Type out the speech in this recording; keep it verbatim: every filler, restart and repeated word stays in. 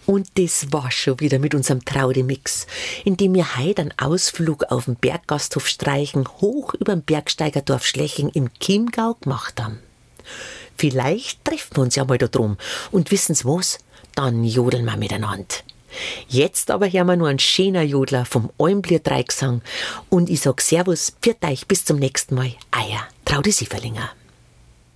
Und das war schon wieder mit unserem Traudemix, in dem wir heute einen Ausflug auf den Berggasthof Streichen hoch über dem Bergsteigerdorf Schleching im Chiemgau gemacht haben. Vielleicht treffen wir uns ja mal da drum und wissen's was, dann jodeln wir miteinander. Jetzt aber hören wir nur einen schönen Jodler vom Almblier Dreigesang und ich sag Servus, pfiat euch, bis zum nächsten Mal, euer Traudi Sieferlinger.